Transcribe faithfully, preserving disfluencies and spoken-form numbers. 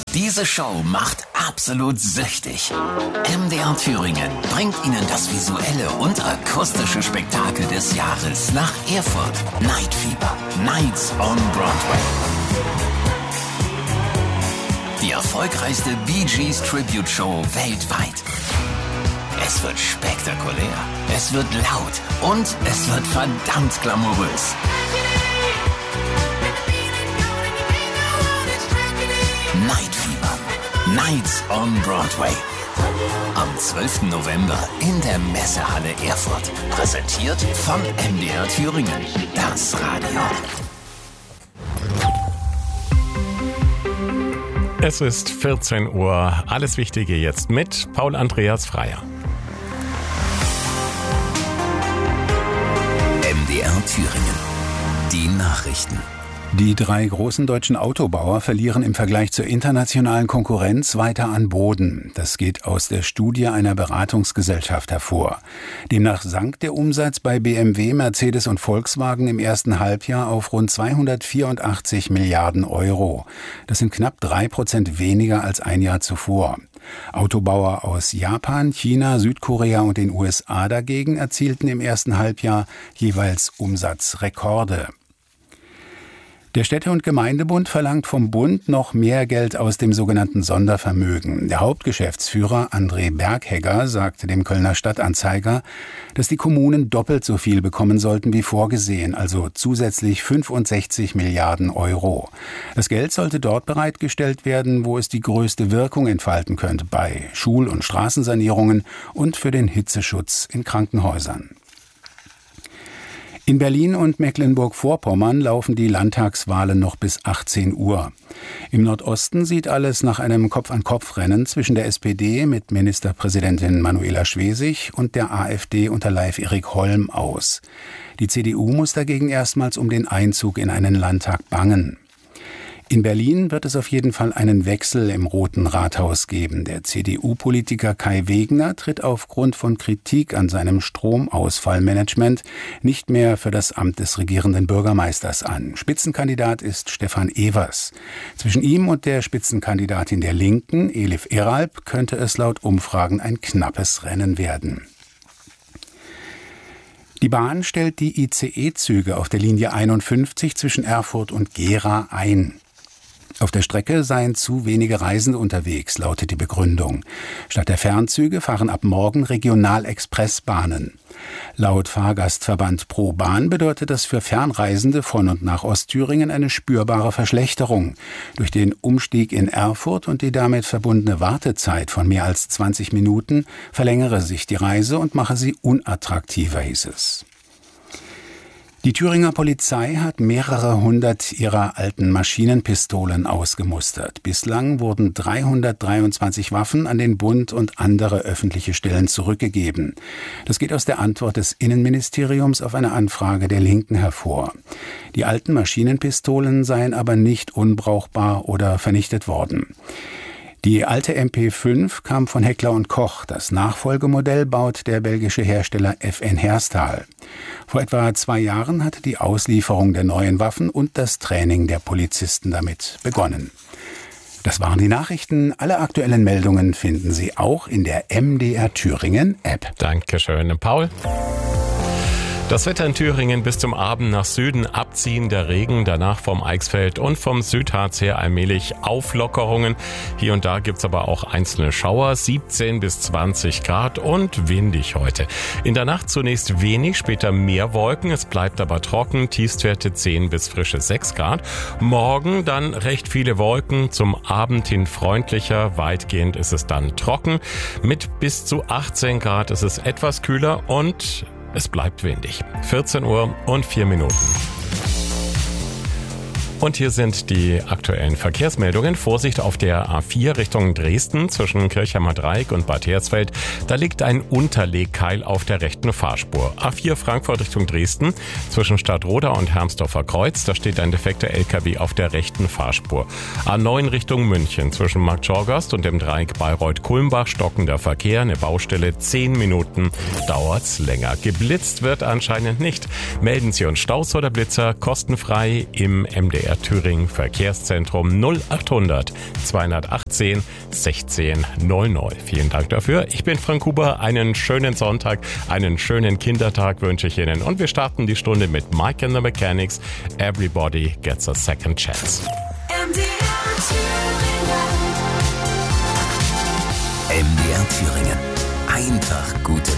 Diese Show macht absolut süchtig. M D R Thüringen bringt Ihnen das visuelle und akustische Spektakel des Jahres nach Erfurt. Night Fever, Nights on Broadway. Die erfolgreichste Bee Gees Tribute Show weltweit. Es wird spektakulär, es wird laut und es wird verdammt glamourös. Night Fever, Nights on Broadway. Am zwölften November in der Messehalle Erfurt. Präsentiert von M D R Thüringen. Das Radio. Es ist vierzehn Uhr. Alles Wichtige jetzt mit Paul Andreas Freier. M D R Thüringen. Die Nachrichten. Die drei großen deutschen Autobauer verlieren im Vergleich zur internationalen Konkurrenz weiter an Boden. Das geht aus der Studie einer Beratungsgesellschaft hervor. Demnach sank der Umsatz bei B M W, Mercedes und Volkswagen im ersten Halbjahr auf rund zweihundertvierundachtzig Milliarden Euro. Das sind knapp drei Prozent weniger als ein Jahr zuvor. Autobauer aus Japan, China, Südkorea und den U S A dagegen erzielten im ersten Halbjahr jeweils Umsatzrekorde. Der Städte- und Gemeindebund verlangt vom Bund noch mehr Geld aus dem sogenannten Sondervermögen. Der Hauptgeschäftsführer André Berghegger sagte dem Kölner Stadtanzeiger, dass die Kommunen doppelt so viel bekommen sollten wie vorgesehen, also zusätzlich fünfundsechzig Milliarden Euro. Das Geld sollte dort bereitgestellt werden, wo es die größte Wirkung entfalten könnte, bei Schul- und Straßensanierungen und für den Hitzeschutz in Krankenhäusern. In Berlin und Mecklenburg-Vorpommern laufen die Landtagswahlen noch bis achtzehn Uhr. Im Nordosten sieht alles nach einem Kopf-an-Kopf-Rennen zwischen der S P D mit Ministerpräsidentin Manuela Schwesig und der AfD unter Leif-Erik Holm aus. Die C D U muss dagegen erstmals um den Einzug in einen Landtag bangen. In Berlin wird es auf jeden Fall einen Wechsel im Roten Rathaus geben. Der C D U-Politiker Kai Wegner tritt aufgrund von Kritik an seinem Stromausfallmanagement nicht mehr für das Amt des regierenden Bürgermeisters an. Spitzenkandidat ist Stefan Evers. Zwischen ihm und der Spitzenkandidatin der Linken, Elif Eralp, könnte es laut Umfragen ein knappes Rennen werden. Die Bahn stellt die I C E-Züge auf der Linie einundfünfzig zwischen Erfurt und Gera ein. Auf der Strecke seien zu wenige Reisende unterwegs, lautet die Begründung. Statt der Fernzüge fahren ab morgen Regional-Express-Bahnen. Laut Fahrgastverband Pro Bahn bedeutet das für Fernreisende von und nach Ostthüringen eine spürbare Verschlechterung. Durch den Umstieg in Erfurt und die damit verbundene Wartezeit von mehr als zwanzig Minuten verlängere sich die Reise und mache sie unattraktiver, hieß es. Die Thüringer Polizei hat mehrere hundert ihrer alten Maschinenpistolen ausgemustert. Bislang wurden dreihundertdreiundzwanzig Waffen an den Bund und andere öffentliche Stellen zurückgegeben. Das geht aus der Antwort des Innenministeriums auf eine Anfrage der Linken hervor. Die alten Maschinenpistolen seien aber nicht unbrauchbar oder vernichtet worden. Die alte M P fünf kam von Heckler und Koch. Das Nachfolgemodell baut der belgische Hersteller F N Herstal. Vor etwa zwei Jahren hatte die Auslieferung der neuen Waffen und das Training der Polizisten damit begonnen. Das waren die Nachrichten. Alle aktuellen Meldungen finden Sie auch in der M D R Thüringen App. Dankeschön, Paul. Das Wetter in Thüringen bis zum Abend nach Süden abziehender Regen, danach vom Eichsfeld und vom Südharz her allmählich Auflockerungen. Hier und da gibt's aber auch einzelne Schauer, siebzehn bis zwanzig Grad und windig heute. In der Nacht zunächst wenig, später mehr Wolken, es bleibt aber trocken, Tiefstwerte zehn bis frische sechs Grad. Morgen dann recht viele Wolken, zum Abend hin freundlicher, weitgehend ist es dann trocken. Mit bis zu achtzehn Grad ist es etwas kühler und es bleibt windig. vierzehn Uhr und vier Minuten. Und hier sind die aktuellen Verkehrsmeldungen. Vorsicht auf der A vier Richtung Dresden zwischen Kirchheimer Dreieck und Bad Hersfeld. Da liegt ein Unterlegkeil auf der rechten Fahrspur. A vier Frankfurt Richtung Dresden zwischen Stadtroda und Hermsdorfer Kreuz. Da steht ein defekter L K W auf der rechten Fahrspur. A neun Richtung München zwischen Markt Schorgast und dem Dreieck Bayreuth-Kulmbach. Stockender Verkehr, eine Baustelle. Zehn Minuten dauert's länger. Geblitzt wird anscheinend nicht. Melden Sie uns Staus oder Blitzer kostenfrei im M D R R Thüringen Verkehrszentrum null achthundert zweihundertachtzehn sechzehn null null. Vielen Dank dafür. Ich bin Frank Huber. Einen schönen Sonntag, einen schönen Kindertag wünsche ich Ihnen. Und wir starten die Stunde mit Mike and the Mechanics. Everybody gets a second chance. M D R Thüringen. M D R Thüringen. Einfach gute